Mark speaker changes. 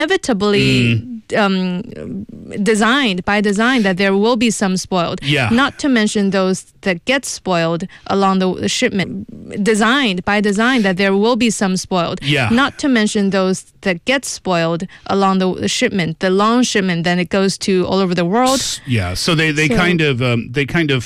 Speaker 1: inevitably designed by design that there will be some spoiled.
Speaker 2: Yeah.
Speaker 1: Not to mention those that get spoiled along the shipment. Designed by design that there will be some spoiled.
Speaker 2: Yeah.
Speaker 1: Not to mention those that get spoiled along the shipment, the long shipment, then it goes to all over the world.
Speaker 2: Yeah. So they kind of